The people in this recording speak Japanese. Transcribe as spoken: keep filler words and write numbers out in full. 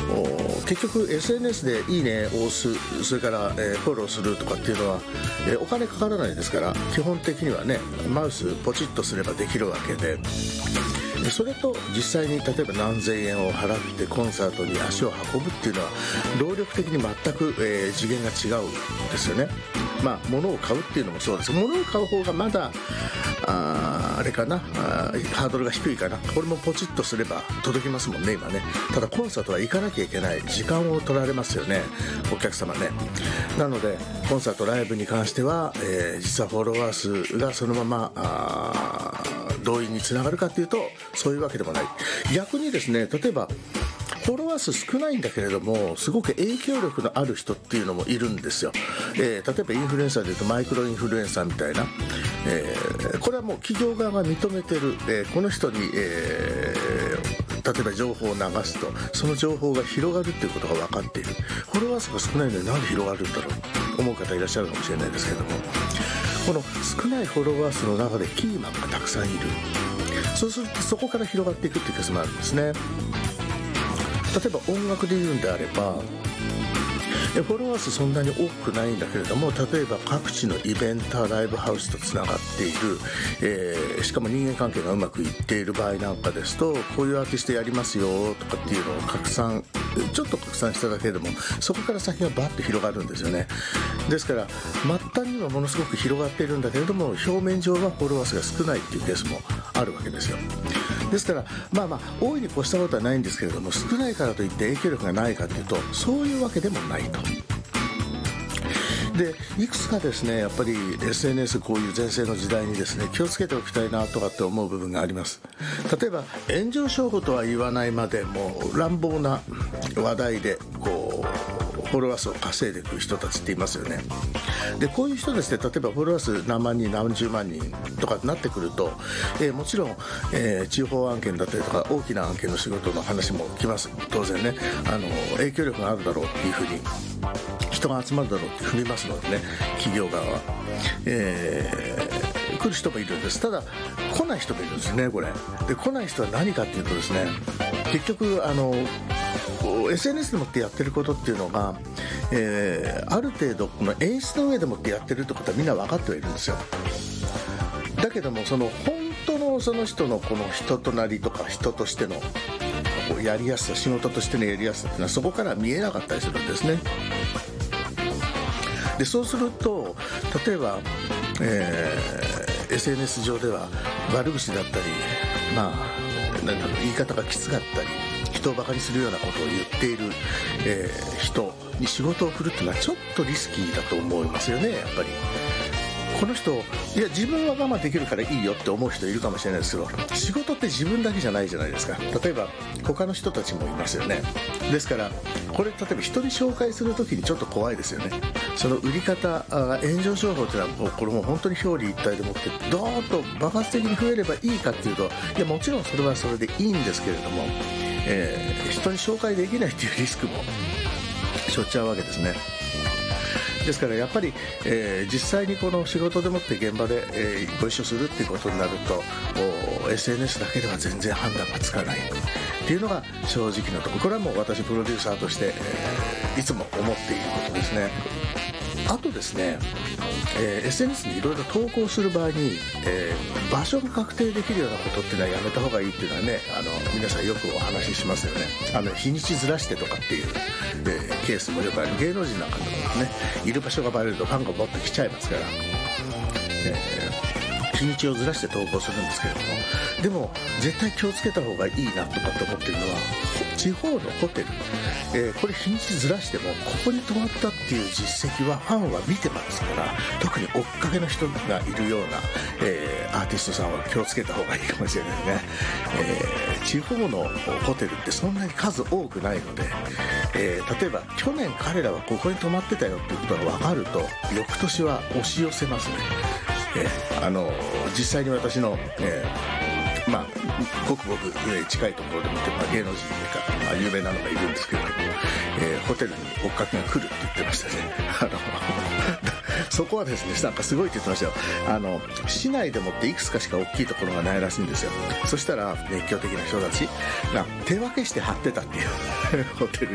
結局 エスエヌエス でいいねを押す、それから、えー、フォローするとかっていうのは、えー、お金かからないですから、基本的にはねマウスポチッとすればできるわけで、それと実際に例えば何千円を払ってコンサートに足を運ぶっていうのは労力的に全く、えー、次元が違うんですよね。まあ物を買うっていうのもそうです。物を買う方がまだああれかな、あハードルが低いかな。これもポチッとすれば届きますもんね今ね。ただコンサートは行かなきゃいけない、時間を取られますよねお客様ね。なのでコンサートライブに関しては、えー、実はフォロワー数がそのままあ動員につながるかっていうとそういうわけでもない。逆にですね、例えばフォロワー数少ないんだけれどもすごく影響力のある人っていうのもいるんですよ。えー、例えばインフルエンサーでいうとマイクロインフルエンサーみたいな、えー、これはもう企業側が認めてる、えー、この人に、えー、例えば情報を流すとその情報が広がるっていうことが分かっている。フォロワー数が少ないのになんで広がるんだろうと思う方いらっしゃるかもしれないですけれども、この少ないフォロワー数の中でキーマンがたくさんいる。そうするとそこから広がっていくっていうケースもあるんですね。例えば音楽で言うんであればフォロワー数そんなに多くないんだけれども、例えば各地のイベンターライブハウスとつながっている、えー、しかも人間関係がうまくいっている場合なんかですとこういうアーティストやりますよとかっていうのを拡散ちょっと拡散しただけでもそこから先がバッと広がるんですよね。ですから末端にはものすごく広がっているんだけれども表面上はフォロワー数が少ないっていうケースもあるわけですよ。ですからまあまあ大いに越したことはないんですけれども、少ないからといって影響力がないかというとそういうわけでもないと。でいくつかですねやっぱり エスエヌエス こういう全盛の時代にですね気をつけておきたいなとかって思う部分があります。例えば炎上商法とは言わないまでも乱暴な話題でこうフォロワー数を稼いでいく人たちっていますよね。でこういう人ですね、例えばフォロワー数何万人何十万人とかになってくると、えー、もちろん、えー、地方案件だったりとか大きな案件の仕事の話も来ます。当然ねあの影響力があるだろうっていうふうに人が集まるだろうって踏みますのでね、企業側は、えー、来る人もいるんです。ただ来ない人もいるんですね。これで来ない人は何かっていうとですね、結局あのエスエヌエス でもってやってることっていうのが、えー、ある程度この演出の上でもってやってるってことはみんな分かってはいるんですよ。だけどもその本当のその人のこの人となりとか人としてのやりやすさ、仕事としてのやりやすさっていうのはそこから見えなかったりするんですね。でそうすると例えば、えー、エスエヌエス 上では悪口だったり、まあ、なんだろう言い方がきつかったり人をバカにするようなことを言っている、えー、人に仕事を振るっていうのはちょっとリスキーだと思いますよね。やっぱりこの人いや自分は我慢できるからいいよって思う人いるかもしれないですけど、仕事って自分だけじゃないじゃないですか。例えば他の人たちもいますよね。ですからこれ例えば人に紹介するときにちょっと怖いですよね。その売り方あ炎上商法っていうのはもうこれも本当に表裏一体でもってドーンと爆発的に増えればいいかっていうと、いやもちろんそれはそれでいいんですけれども、えー、人に紹介できないっていうリスクもしょっちゃうわけですね。ですからやっぱり、えー、実際にこの仕事でもって現場で、えー、ご一緒するっていうことになると エスエヌエス だけでは全然判断がつかないっていうのが正直なところ。これはもう私プロデューサーとして、えー、いつも思っていることですね。あとですね、えー、エスエヌエス にいろいろ投稿する場合に、えー、場所が確定できるようなことっていうのはやめた方がいいっていうのはね、あの皆さんよくお話ししますよね。あの日にちずらしてとかっていう、えー、ケースもよくある。芸能人なんかとかもね、いる場所がバレるとファンがもっと来ちゃいますから、えー、日にちをずらして投稿するんですけれども、でも絶対気をつけた方がいいなとかって思ってるのは地方のホテル、えー、これ日にちずらしてもここに泊まったっていう実績はファンは見てますから、特に追っかけの人がいるような、えー、アーティストさんは気をつけた方がいいかもしれないね。えー、地方のホテルってそんなに数多くないので、えー、例えば去年彼らはここに泊まってたよっていうことが分かると翌年は押し寄せますね。えー、あの実際に私の、えー、まあごくごく近いところでも芸能人が有名なのがいるんですけれども、えー、ホテルに追っかけが来るって言ってましたね。あのそこはですね、なんかすごいって言ってましたよ。あの市内でもっていくつかしか大きいところがないらしいんですよ。そしたら熱狂的な人たちが手分けして張ってたっていうホテル